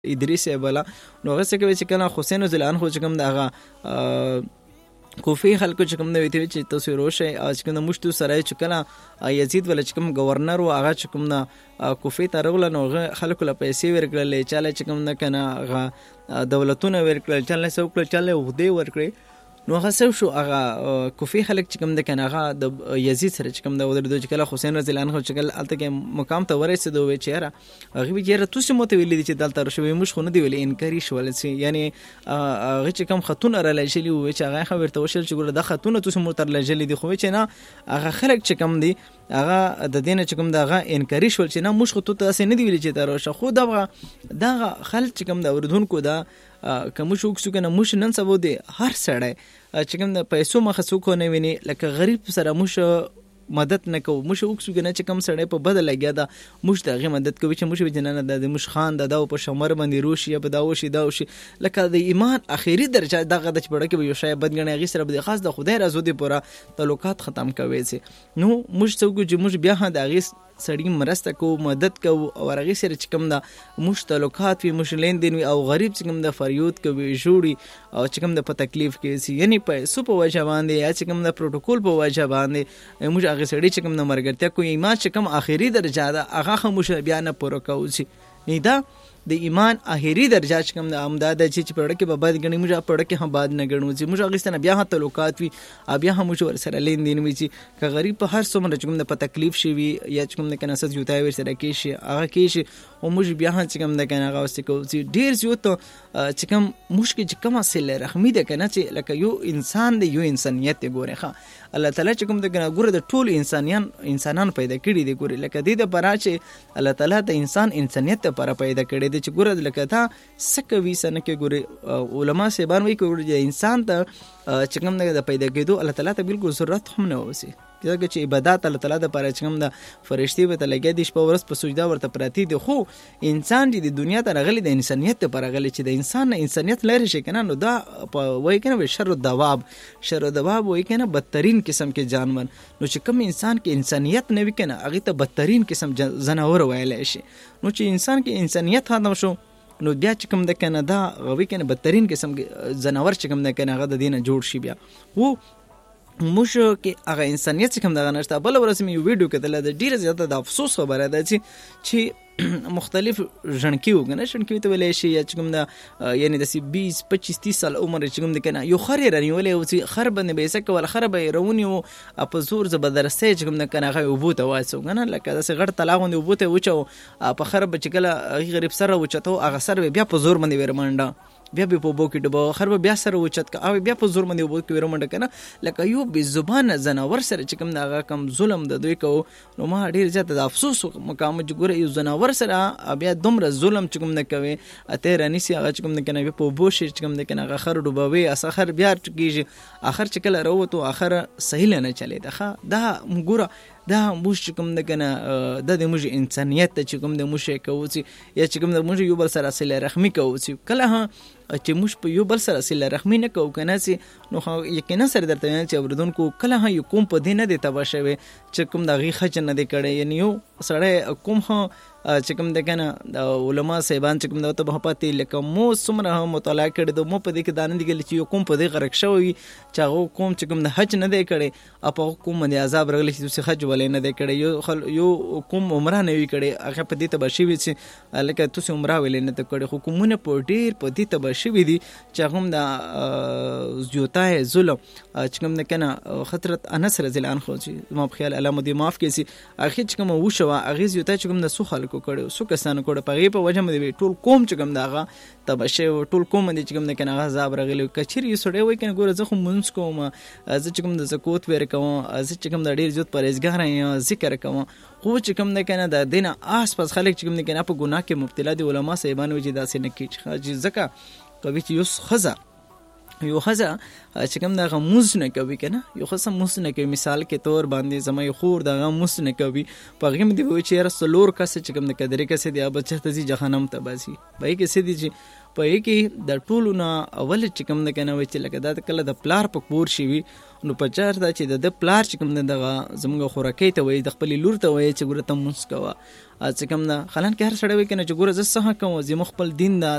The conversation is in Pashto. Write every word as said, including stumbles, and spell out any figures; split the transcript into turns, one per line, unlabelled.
ادریس بلا نو هغه څه کوي چې کله حسین رضی الله عنه چې کوم دغه کوفی خلکو چې کوم د ویته چې تاسو روشه چې کوم د مشتو سره چې کله یزید ول چې کوم گورنر او هغه چې کوم د کوفی ته رغله نو خلکو له پیسې ورکړل چې چې کوم نه کنه هغه دولتونه ورکړل چې له څوک چې له وحده ورکړي نو هغه څو شو هغه کوفی خلک چې کوم د کنه هغه د یزید سره چې کوم د ودر د کله حسین رضی الله عنه چې کله الته کې مقام ته ورسېدو و چې را هغه به یې تاسو مو ته ویل دي چې دلته شوی مش خو نه دی ویل انکاری شول سي یعنی هغه چې کوم خاتون را لجلی و چې هغه خبرته وشل چې ګوره د خاتون تاسو مو تر لجلی دي خو چې نه هغه خلک چې کوم دي هغه د دین چې کوم دغه انکاری شول چې نه مش خو ته تاسو نه دی ویل چې تر شخو دغه دغه خلک چې کوم د اوردونکو دا کوم شو څو کنه مش نن سبو دي هر سړی چې کوم د پیسو مخه څوک نه ویني لکه غریب سره مش مدد نه کوو مش وکسو کنه چې کوم سړی په بدل لګیا دا مش دغه مدد کوي چې مش وجنانه د مش خان د داو په شمر باندې روشي په داو شي داو شي لکه د ایمان اخیری درجه دغه د چبړه کې یو شای بدګنی غي سره به خاص د خدای رضا دي پورا تعلقات ختم کوي سي نو مش څوک چې مش بیا د غي سړی مرسته کو مدد کو او هغه سره چې کوم د مش تعلقات وي مش لین دین وي او غریب چې کوم د فریاد کوي جوړي او چې کوم د په تکلیف کې سي یعنی په سو په وجه باندې یا چې کوم د پروتوکول په وجه باندې مش هغه سړی چې کوم د مرګرتیا کوي ایمان چې کوم اخیری درجه ده هغه مش بیا نه پوره کوي نه دا د ایمان اخیری درجه چې کوم د امداد چې په ډکه به بد غنی موږ په ډکه هم باد نه غنو چې موږ غیستنه بیا هم تعلقات وي بیا هم موږ ور سره لین دین وي چې غریب په هر څومره چې کوم د په تکلیف شي وي یا چې کوم د کنه ست جوتای ور سره کې شي هغه کې شي او موږ بیا هم چې کوم د کنه هغه واستو چې ډیر زیات چې کوم مشکل چې کومه سله رحمی ده کنه چې لکه یو انسان دی یو انسانیت دی ګوره ښه الله تعالی چې کوم د ګوره د ټول انسانيان انسانان پیدا کړي دي ګوره لکه دې د پرا چې الله تعالی د انسان انسانيت لپاره پیدا کړي دي چې ګوره لکه دا سکوي سن کې ګوره علما سیبان وی ګوره انسان ته چې کوم د پیدا کېدو الله تعالی ته بالکل ضرورت هم نه وسی دغه چې عبادت الله تعالی د پاره چې کوم د فرشتي به تلګي د شپه ورځ په سجده ورته پراتی دي خو انسان چې د دنیا ته راغلي د انسانيت لپاره راغلي چې د انسان نه انسانيت لري شي کنه نو دا وای کنه شر الدواب شر الدواب وای کنه بدترین قسم کې جانور نو چې کوم انسان کې انسانيت نه وي کنه هغه ته بدترین قسم زناور وایل شي نو چې انسان کې انسانيت ختم شو نو بیا چې کوم د کنه دا غوي کنه بدترین قسم زناور چې کوم د کنه هغه د دینه جوړ شي بیا وو موږ کې هغه انسانيت کوم دغه نشته بل ورسمه یو ویډیو کتل د ډیره زیاته د افسوس خبره ده چې چې مختلف ژوندکی وګنه ژوندکی ته ویلې شي یا کوم دا یعنی د بیس پچیس تیس سال عمر چې کوم د کنه یو خر رنیولې او چې خر باندې به سکه ول خر به رونی او په زور زبردسته چې کوم د کنه هغه وبوته واسو غنه لکه د غړ طلاغوند وبوته وچو په خر به چې کله غریب سره وچته هغه سر بیا په زور باندې ورمنډه بیا به په بوکې ډبو خر به بیا سره وچت کا او بیا په زور باندې وبوکې ورمنډه کنه لکه یو به زبان زناور سره چې کوم هغه کم ظلم د دوی کو نو ما ډیر زیات د افسوس مقام چې ګوره یو زناور سره بیا دومره ظلم چې کوم نه کوي اته رانی سي هغه چې کوم نه کنه په بوش چې کوم نه کنه خر ډوبوي اسخر بیا کیږي اخر چې کله وروته اخر صحیح نه چلی دا دا ګوره دا موږ کوم د کنه د د موږ انسانيت چې کوم د موږ کوي یا چې کوم د موږ یو بل سره سره رحمی کوي کله ها چې موږ په یو بل سره سره رحمی نه کوو کنه سي نو یقینا سره درته چې اوردونکو کله ها یو کوم په دینه د تباشوي چې کوم د غي خچ نه دی کړي یعنی یو سره کوم ها چې کوم د کنه علما صاحبان چې کوم د ته په پاتې لکه مو سمره مطالعه کړي د مو په دې کې دانه دي چې یو کوم په دې غرق شوی چې هغه کوم چې کوم د حج نه دی کړي اپ کوم د عذاب رغلی چې حج ولې نه دی کړي یو یو کوم عمره نه وی کړي هغه په دې تبشي وي چې لکه تاسو عمره ولې نه کړي حکومتونه په ډیر په دې تبشي وي دي چې هم د زیوتای ظلم چې کوم نه کنه خطرت انس رضی الله عنه چې ما په خیال علامه دی معاف کړي اخر چې کوم وشو هغه زیوتای چې کوم د سو خلکو کړو سو کسانو کړه په په وجه مې ټول قوم چې کوم داغه تبشه ټول قوم دې چې کوم نه کنه عذاب رغلی کچری سړی وای کنه ګوره زه خو مونږ کوم زه چې کوم د زکوت ور کوم زه چې کوم د ډیر زیات پرهیزګار یم ذکر کوم خو چې کوم نه کنه د دینه آس پاس خلک چې کوم نه کنه په ګناه کې مبتلا دي علما صاحبانو چې داسې نه کیږي ځکه کوي چې یوس خزا یو خزه چې کوم دغه موز نه کوي کنه یو خزه موز نه کوي مثال کې تور باندې زمای خور دغه موز نه کوي په غیم دی وی چې رسولور کس چې کوم د کدرې کس دی اب چته زی جهنم ته باسي بای کې سې دی چې په کې د ټولو نه اول چې کوم د کنه وی چې لکه دا کله د پلار په کور شي وي نو په چار دا چې د پلار چې کوم دغه زموږ خوراکي ته وي د خپل لور ته وي چې ګوره ته موس کوا چې کوم نه خلان کې هر سړی وي کنه چې ګوره زه سه کوم زه خپل دین دا